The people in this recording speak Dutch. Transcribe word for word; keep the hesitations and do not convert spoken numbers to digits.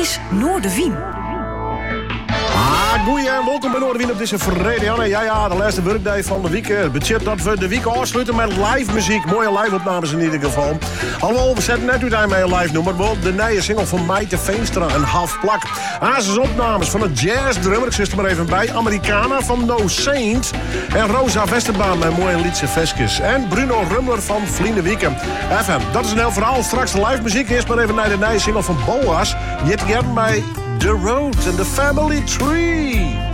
is Noorderwien. Ah, goeie en welkom bij Noorderwien op deze vrijdag. Ja, ja, de laatste workday van de week. Het betekent dat we de week afsluiten met live muziek. Mooie live-opnames in ieder geval. Alhoewel, we zetten net uit met een live nummer. Bijvoorbeeld de nieuwe single van Maite Veenstra, een half plak. Hazes opnames van een jazz-drummer, ik zit er maar even bij. Americana van No Saint. En Rosa Westerbaan met mooie liedse vestjes. En Bruno Rumler van Vliende Wieken. Even, dat is een heel verhaal. Straks de live muziek. Eerst maar even naar de nieuwe single van Boas. Yet again bij The Road and the Family Tree.